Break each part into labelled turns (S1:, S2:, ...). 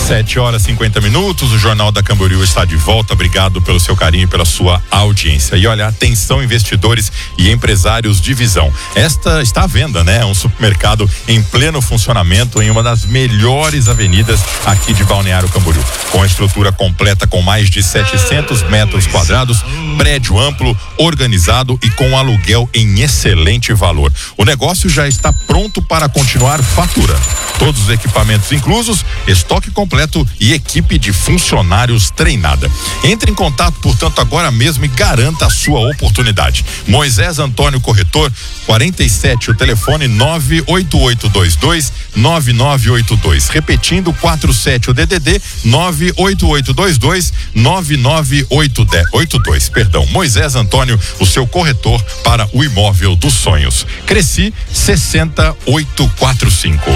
S1: 7h50, o Jornal da Camboriú está de volta. Obrigado pelo seu carinho e pela sua audiência. E olha, atenção investidores e empresários de Visão. Esta está à venda, né? Um supermercado em pleno funcionamento em uma das melhores avenidas aqui de Balneário Camboriú. Com a estrutura completa com mais de 700 metros quadrados, prédio amplo, organizado e com aluguel em excelente valor. O negócio já está pronto para continuar faturando. Todos os equipamentos inclusos, estoque completo e equipe de funcionários treinada. Entre em contato, portanto, agora mesmo e garanta a sua oportunidade. Moisés Antônio Corretor, 47, o telefone 98822-9982. Repetindo, 47, o DDD 98822-9982. Perdão, Moisés Antônio, o seu corretor para o imóvel dos sonhos. Cresci 60845.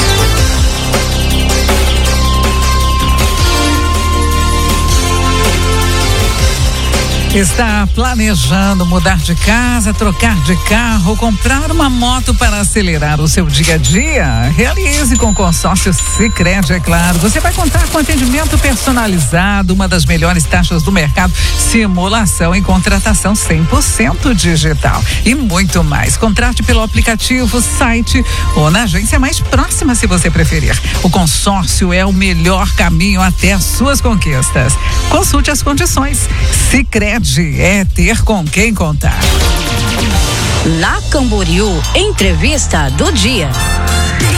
S2: Está planejando mudar de casa, trocar de carro, comprar uma moto para acelerar o seu dia a dia? Realize com o consórcio Sicredi, é claro. Você vai contar com atendimento personalizado, uma das melhores taxas do mercado, simulação e contratação 100% digital e muito mais. Contrate pelo aplicativo, site ou na agência mais próxima, se você preferir. O consórcio é o melhor caminho até as suas conquistas. Consulte as condições. Sicredi é ter com quem contar.
S3: Na Camboriú, entrevista do dia.